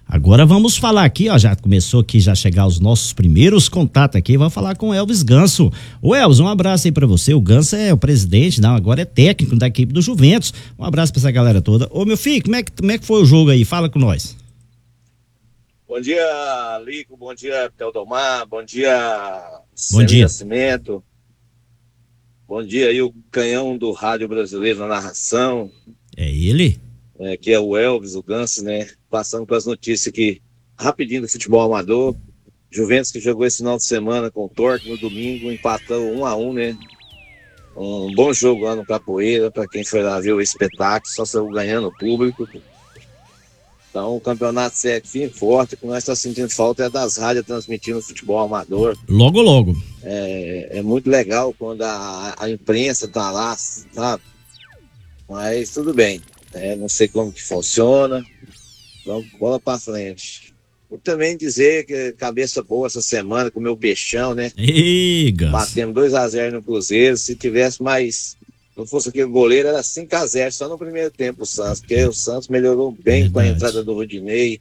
Agora vamos falar aqui, ó, já começou aqui já chegar os nossos primeiros contatos aqui, vamos falar com o Elvis Ganso. Ô Elvis, um abraço aí pra você, o Ganso é o presidente, não, agora é técnico da equipe do Juventus, um abraço pra essa galera toda. Ô meu filho, como é que foi o jogo aí? Fala com nós. Bom dia, Lico, bom dia, Teodomar, bom dia, Bom dia. Nascimento, bom dia aí o canhão do rádio brasileiro na narração. É ele? Que é o Elvis, o Ganso, né? Passando com as notícias aqui rapidinho do futebol amador. Juventus que jogou esse final de semana com o Torque no domingo, empatou 1-1, né? Um bom jogo lá no Capoeira, para quem foi lá ver o espetáculo, só saiu ganhando o público. Então o campeonato segue firme e forte, o que nós estamos sentindo falta é das rádios transmitindo futebol amador. Logo. É muito legal quando a imprensa tá lá, sabe? Mas tudo bem. Não sei como que funciona, vamos bola pra frente. Vou também dizer que cabeça boa essa semana com o meu peixão, né? Batemos 2-0 no Cruzeiro, se tivesse mais, não fosse aquele goleiro, era 5-0 só no primeiro tempo o Santos, porque o Santos melhorou bem com a entrada do Rodinei,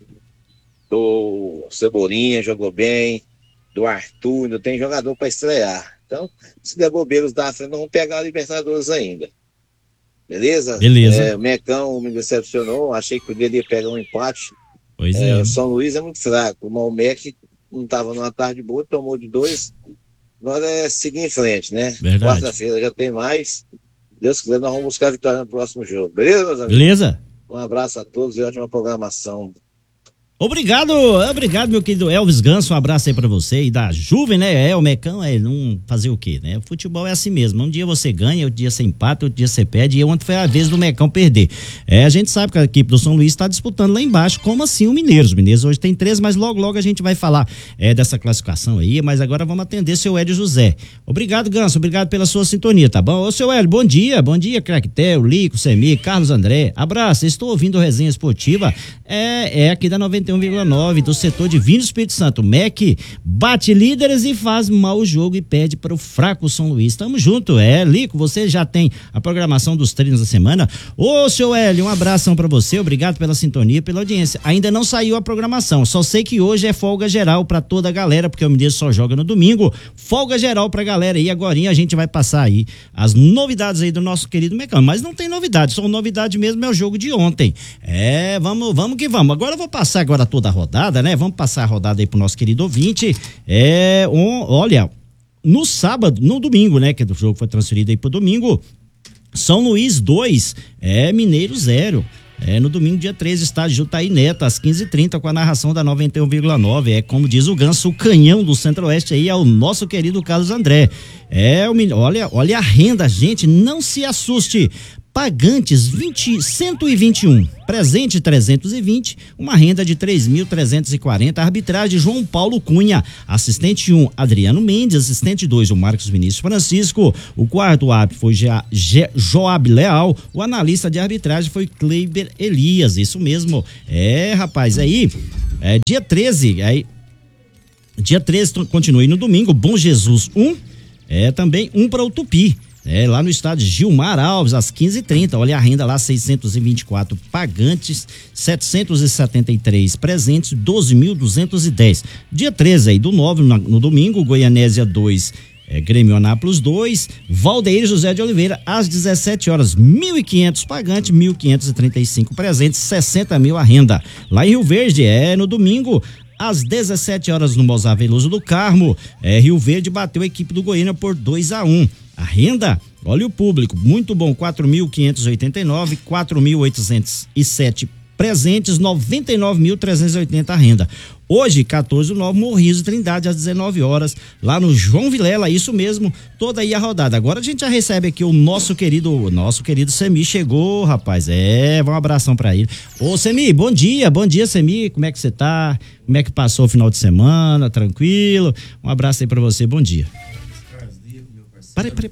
do Cebolinha jogou bem, do Arthur, ainda tem jogador para estrear. Então, se der bobeira os da frente, não vão pegar a Libertadores ainda. Beleza? O Mecão me decepcionou, achei que poderia pegar um empate. Pois é. O São Luís é muito fraco, o Malmec não estava numa tarde boa, tomou de 2. Agora é seguir em frente, né? Quarta-feira já tem mais. Deus quiser, nós vamos buscar a vitória no próximo jogo. Beleza, meus amigos? Beleza. Um abraço a todos e ótima programação. Obrigado, meu querido Elvis Ganso, um abraço aí pra você e da Juve, né? O Mecão, não fazer o quê, né? O futebol é assim mesmo, um dia você ganha, outro dia você empata, outro dia você perde, e ontem foi a vez do Mecão perder. A gente sabe que a equipe do São Luís está disputando lá embaixo, como assim o Mineiros? O Mineiros hoje tem 3, mas logo a gente vai falar dessa classificação aí, mas agora vamos atender seu Hélio José. Obrigado, Ganso, obrigado pela sua sintonia, tá bom? Ô, seu Hélio, bom dia, Craquetel, Lico, Semi, Carlos André, abraço, estou ouvindo Resenha Esportiva, aqui da 91,9 do setor de Vinho do Espírito Santo. O MEC bate líderes e faz mau jogo e perde para o fraco São Luís. Tamo junto, Lico, você já tem a programação dos treinos da semana. Ô, seu Hélio, um abração para você, obrigado pela sintonia, pela audiência. Ainda não saiu a programação, só sei que hoje é folga geral para toda a galera, porque o Mineiro só joga no domingo. Folga geral pra galera aí, agorinha a gente vai passar aí as novidades aí do nosso querido Mecão, mas não tem novidade, só novidade mesmo é o jogo de ontem. Vamos que vamos. Agora eu vou passar agora toda a rodada, né? Vamos passar a rodada aí pro nosso querido ouvinte. Olha, no sábado, no domingo, né? Que o jogo foi transferido aí pro domingo. São Luís 2, Mineiro 0. No domingo, dia 13, estádio Jutaí Neto, às 15h30, com a narração da 91,9. Como diz o Ganso, o canhão do Centro-Oeste aí é o nosso querido Carlos André. Olha a renda, gente, não se assuste. Pagantes 121, presente 320, uma renda de 3.340, arbitragem João Paulo Cunha, assistente 1 Adriano Mendes, assistente 2 o Marcos Vinícius Francisco, o quarto árbitro foi Joab Leal, o analista de arbitragem foi Kleiber Elias, isso mesmo, rapaz, dia 13, dia 13 continue no domingo, Bom Jesus 1, também 1 para o Tupi. Lá no estádio Gilmar Alves, às 15h30, olha a renda lá, 624 pagantes, 773 presentes, 12.210. Dia 13 aí, do 9, no domingo, Goianésia 2, Grêmio Anápolis 2, Valdeir José de Oliveira, às 17 horas, 1.500 pagantes, 1.535 presentes, 60 mil a renda. Lá em Rio Verde, no domingo, às 17 horas, no Mozar Veloso do Carmo, Rio Verde bateu a equipe do Goiânia por 2-1. A renda, olha o público, muito bom, 4.589, 4.807 presentes, 99.380 a renda. Hoje, 14 do 9, Morrinhos e Trindade, às 19 horas, lá no João Vilela, isso mesmo, toda aí a rodada. Agora a gente já recebe aqui o nosso querido Semi, chegou, rapaz, um abração pra ele. Ô, Semi, bom dia, Semi, como é que você tá? Como é que passou o final de semana, tranquilo? Um abraço aí pra você, bom dia. Peraí.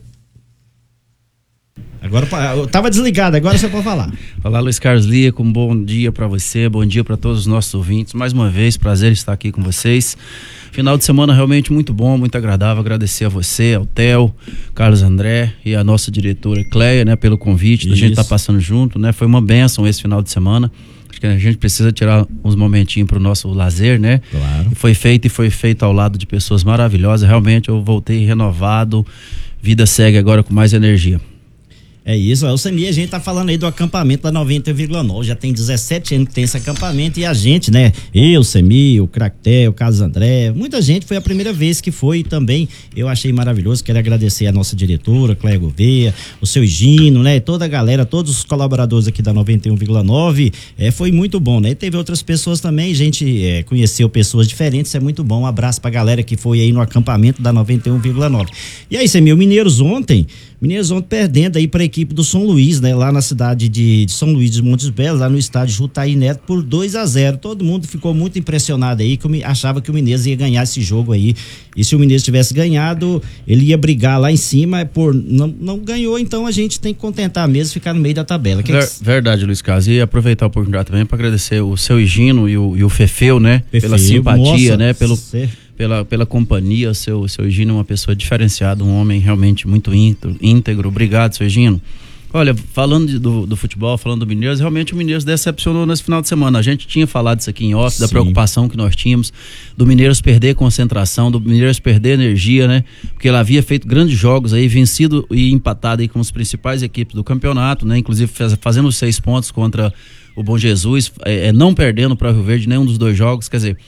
Agora eu tava desligado, agora você pode falar. Olá, Luiz Carlos Lico, um bom dia para você, bom dia para todos os nossos ouvintes. Mais uma vez, prazer estar aqui com vocês. Final de semana realmente muito bom, muito agradável. Agradecer a você, ao Theo, Carlos André e a nossa diretora Cleia, né, pelo convite, da gente estar passando junto, né? Foi uma bênção esse final de semana. Acho que a gente precisa tirar uns momentinhos para o nosso lazer, né? Claro. Foi feito ao lado de pessoas maravilhosas. Realmente eu voltei renovado, vida segue agora com mais energia. É isso, o Semir, a gente tá falando aí do acampamento da 90,9, já tem 17 anos que tem esse acampamento e a gente, né, eu, Semir, o Cracté, o Carlos André, muita gente, foi a primeira vez que foi também, eu achei maravilhoso, quero agradecer a nossa diretora, Cléia Gouveia, o seu Gino, né, toda a galera, todos os colaboradores aqui da 91,9, foi muito bom, né, e teve outras pessoas também, a gente conheceu pessoas diferentes, é muito bom, um abraço pra galera que foi aí no acampamento da 91,9. E aí, Semir, o Mineiros ontem perdendo aí para a equipe do São Luís, né? Lá na cidade de São Luís dos Montes Belos, lá no estádio Jutaí Neto, por 2-0. Todo mundo ficou muito impressionado aí, que achava que o Mineiros ia ganhar esse jogo aí. E se o Mineiros tivesse ganhado, ele ia brigar lá em cima, não ganhou, então a gente tem que contentar mesmo, ficar no meio da tabela. Verdade, Luiz Carlos. E aproveitar a oportunidade também para agradecer o seu Higino e o Fefeu, né? Fefeu, pela simpatia, nossa, né? Pela companhia, seu Higino é uma pessoa diferenciada, um homem realmente muito íntegro. Obrigado, seu Higino. Olha, falando do futebol, falando do Mineiros, realmente o Mineiros decepcionou nesse final de semana. A gente tinha falado isso aqui em off, da preocupação que nós tínhamos, do Mineiros perder concentração, do Mineiros perder energia, né? Porque ele havia feito grandes jogos aí, vencido e empatado aí com as principais equipes do campeonato, né? Inclusive fazendo 6 pontos contra o Bom Jesus, não perdendo para o Rio Verde nenhum dos 2 jogos, quer dizer,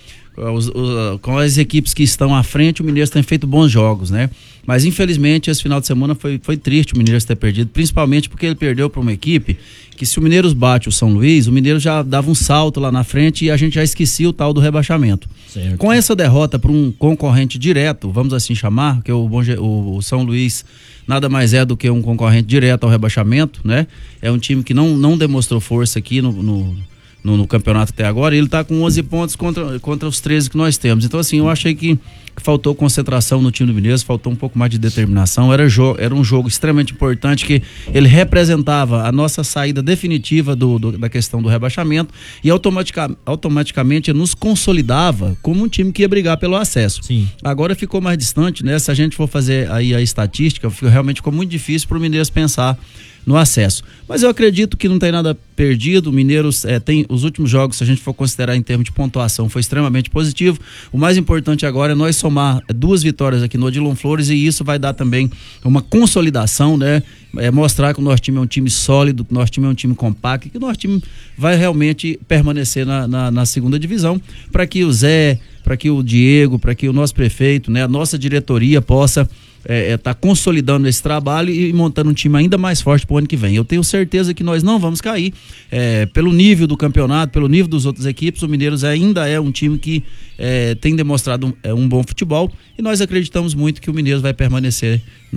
com as equipes que estão à frente, o Mineiros tem feito bons jogos, né? Mas infelizmente esse final de semana foi triste o Mineiros ter perdido, principalmente porque ele perdeu para uma equipe que, se o Mineiros bate o São Luís, o Mineiros já dava um salto lá na frente e a gente já esquecia o tal do rebaixamento. Certo. Com essa derrota para um concorrente direto, vamos assim chamar, que o São Luís nada mais é do que um concorrente direto ao rebaixamento, né? É um time que não demonstrou força aqui no campeonato até agora, e ele está com 11 pontos contra os 13 que nós temos. Então, assim, eu achei que faltou concentração no time do Mineiros, faltou um pouco mais de determinação. Era um jogo extremamente importante, que ele representava a nossa saída definitiva da questão do rebaixamento e automaticamente nos consolidava como um time que ia brigar pelo acesso. Sim. Agora ficou mais distante, né? Se a gente for fazer aí a estatística, realmente ficou muito difícil para o Mineiros pensar no acesso. Mas eu acredito que não tem nada perdido. O Mineiros tem os últimos jogos, se a gente for considerar em termos de pontuação, foi extremamente positivo. O mais importante agora é nós somar 2 vitórias aqui no Odilon Flores, e isso vai dar também uma consolidação, né? Mostrar que o nosso time é um time sólido, que o nosso time é um time compacto, que o nosso time vai realmente permanecer na segunda divisão, para que o Zé, para que o Diego, para que o nosso prefeito, né, a nossa diretoria possa tá consolidando esse trabalho e montando um time ainda mais forte para o ano que vem. Eu tenho certeza que nós não vamos cair, pelo nível do campeonato, pelo nível das outras equipes. O Mineiros ainda é um time que tem demonstrado um bom futebol, e nós acreditamos muito que o Mineiros vai permanecer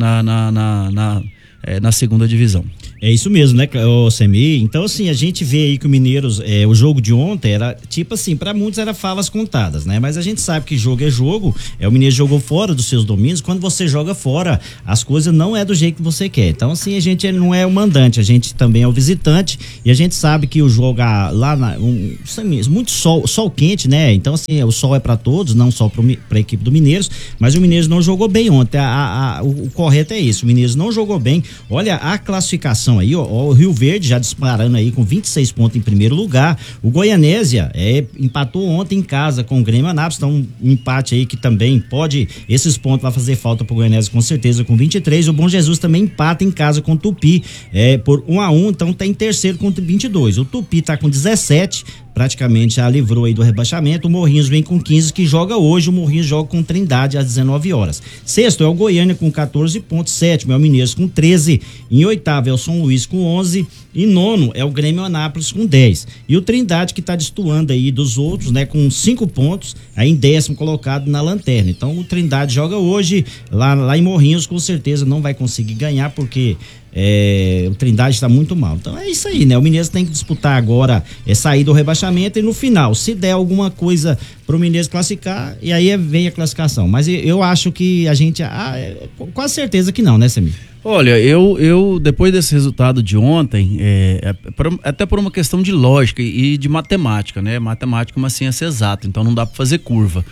na segunda divisão. É isso mesmo, né, Semir? Então, assim, a gente vê aí que o Mineiros, o jogo de ontem era, tipo assim, para muitos era favas contadas, né? Mas a gente sabe que jogo é jogo, o Mineiros jogou fora dos seus domínios. Quando você joga fora, as coisas não é do jeito que você quer. Então, assim, a gente não é o mandante, a gente também é o visitante, e a gente sabe que o jogo lá, muito sol quente, né? Então, assim, o sol é para todos, não só para a equipe do Mineiros, mas o Mineiros não jogou bem ontem. O correto é isso, o Mineiros não jogou bem. Olha a classificação aí, ó, o Rio Verde já disparando aí com 26 pontos em primeiro lugar. O Goianésia empatou ontem em casa com o Grêmio Anápolis, então um empate aí que também esses pontos vai fazer falta pro Goianésia com certeza, com 23. O Bom Jesus também empata em casa com o Tupi, por 1-1, então tá em terceiro com 22. O Tupi tá com 17, praticamente já livrou aí do rebaixamento. O Morrinhos vem com 15, que joga hoje. O Morrinhos joga com Trindade às 19 horas. Sexto é o Goiânia com 14 pontos. Sétimo é o Mineiros com 13. Em oitavo é o São Luís com 11. E nono é o Grêmio Anápolis com 10. E o Trindade, que tá destoando aí dos outros, né, com 5 pontos, aí em 10º colocado na lanterna. Então o Trindade joga hoje lá em Morrinhos, com certeza não vai conseguir ganhar, porque o Trindade está muito mal. Então é isso aí, né? O Mineiros tem que disputar agora, sair do rebaixamento, e no final, se der alguma coisa pro Mineiros classificar, e aí vem a classificação. Mas eu acho que a gente, quase certeza que não, né, Semir? Olha, eu depois desse resultado de ontem, até por uma questão de lógica e de matemática, né? Matemática é uma ciência exata, então não dá para fazer curva.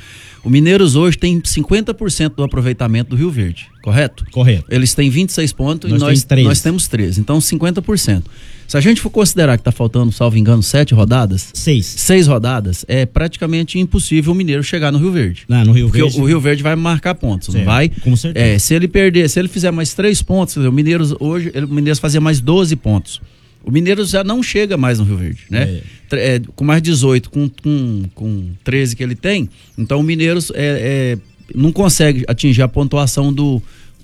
O Mineiros hoje tem 50% do aproveitamento do Rio Verde, correto? Correto. Eles têm 26 pontos e nós temos 13, então 50%. Se a gente for considerar que está faltando, salvo engano, 7 rodadas? 6 rodadas, é praticamente impossível o Mineiro chegar no Rio Verde. No Rio Verde. Porque o Rio Verde vai marcar pontos, certo, não vai? Com certeza. Se ele fizer mais 3 pontos, o Mineiros hoje, o Mineiros fazia mais 12 pontos. O Mineiros já não chega mais no Rio Verde, né? Com mais 18, com 13 que ele tem, então o Mineiros não consegue atingir a pontuação do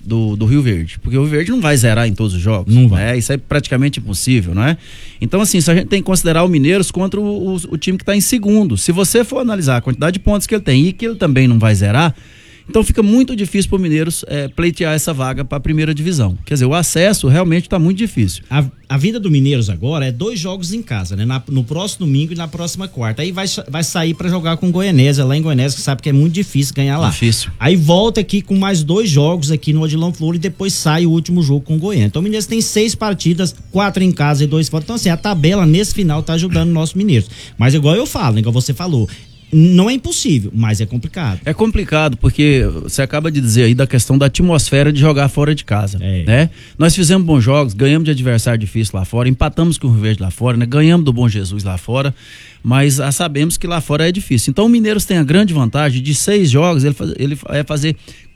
Rio Verde, porque o Rio Verde não vai zerar em todos os jogos. Não vai. Isso é praticamente impossível, não é? Então, assim, se a gente tem que considerar o Mineiros contra o time que está em segundo, se você for analisar a quantidade de pontos que ele tem e que ele também não vai zerar, então fica muito difícil para o Mineiros pleitear essa vaga para a primeira divisão. Quer dizer, o acesso realmente está muito difícil. A vida do Mineiros agora é 2 jogos em casa, né? No próximo domingo e na próxima quarta. Aí vai sair para jogar com Goianésia, lá em Goianésia, que sabe que é muito difícil ganhar lá. Difícil. Aí volta aqui com mais 2 jogos aqui no Odilon Flores e depois sai o último jogo com o Goiânia. Então o Mineiros tem 6 partidas, 4 em casa e 2 fora. Então assim, a tabela nesse final tá ajudando o nosso Mineiros. Mas igual eu falo, igual você falou, não é impossível, mas é complicado. É complicado porque você acaba de dizer aí da questão da atmosfera de jogar fora de casa, né? Nós fizemos bons jogos, ganhamos de adversário difícil lá fora, empatamos com o Rio Verde lá fora, né? Ganhamos do Bom Jesus lá fora, mas sabemos que lá fora é difícil. Então o Mineiros tem a grande vantagem de 6 jogos, ele vai fazer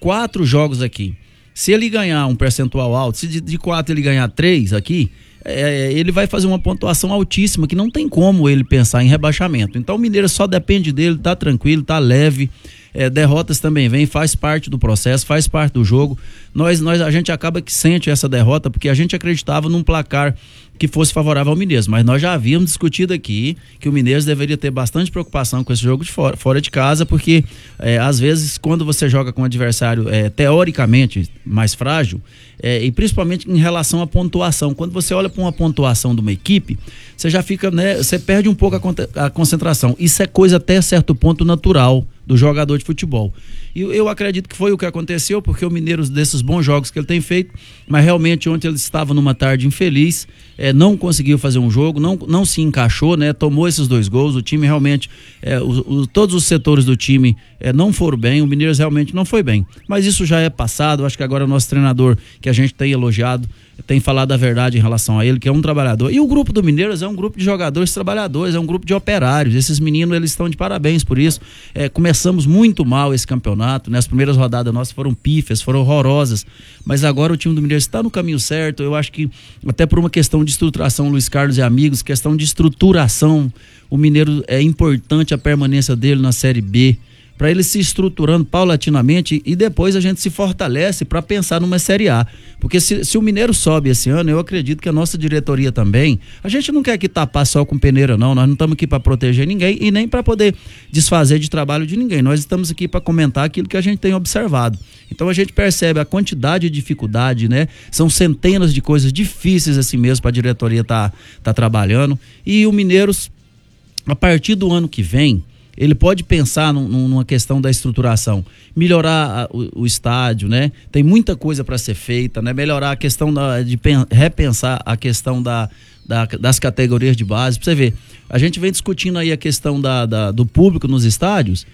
4 jogos aqui. Se ele ganhar um percentual alto, se de 4 ele ganhar 3 aqui, ele vai fazer uma pontuação altíssima que não tem como ele pensar em rebaixamento. Então o Mineiro só depende dele, tá tranquilo, tá leve. Derrotas também vem, faz parte do processo, faz parte do jogo. A gente acaba que sente essa derrota porque a gente acreditava num placar que fosse favorável ao Mineiros, mas nós já havíamos discutido aqui que o Mineiros deveria ter bastante preocupação com esse jogo de fora de casa, porque às vezes quando você joga com um adversário teoricamente mais frágil, e principalmente em relação à pontuação, quando você olha para uma pontuação de uma equipe, você já fica, né, você perde um pouco a concentração. Isso é coisa até certo ponto natural do jogador de futebol. E eu acredito que foi o que aconteceu, porque o Mineiros, desses bons jogos que ele tem feito, mas realmente ontem ele estava numa tarde infeliz, não conseguiu fazer um jogo, não se encaixou, né? Tomou esses 2 gols, o time realmente, todos os setores do time não foram bem, o Mineiros realmente não foi bem. Mas isso já é passado, acho que agora o nosso treinador, que a gente tem elogiado, tem falado a verdade em relação a ele, que é um trabalhador. E o grupo do Mineiros é um grupo de jogadores trabalhadores, é um grupo de operários. Esses meninos, eles estão de parabéns por isso. Começamos muito mal esse campeonato, né? As primeiras rodadas nossas foram pífias, foram horrorosas, mas agora o time do Mineiros está no caminho certo. Eu acho que até por uma questão de estruturação, Luiz Carlos e amigos, questão de estruturação, o Mineiro é importante a permanência dele na Série B, para ele se estruturando paulatinamente e depois a gente se fortalece para pensar numa Série A. Porque se o Mineiro sobe esse ano, eu acredito que a nossa diretoria também, a gente não quer aqui tapar só com peneira não, nós não estamos aqui para proteger ninguém e nem para poder desfazer de trabalho de ninguém, nós estamos aqui para comentar aquilo que a gente tem observado. Então a gente percebe a quantidade de dificuldade, né? São centenas de coisas difíceis assim mesmo para a diretoria tá trabalhando, e o Mineiros, a partir do ano que vem, ele pode pensar numa questão da estruturação, melhorar o estádio, né? Tem muita coisa para ser feita, né? Melhorar a questão de repensar a questão das categorias de base. Pra você ver, a gente vem discutindo aí a questão do público nos estádios,